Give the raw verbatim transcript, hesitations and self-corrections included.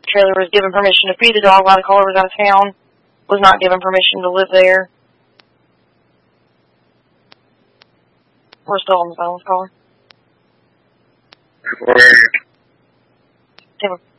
trailer was given permission to feed the dog while the caller was out of town, was not given permission to live there. We're still on the phone with caller. Where are you? Timber.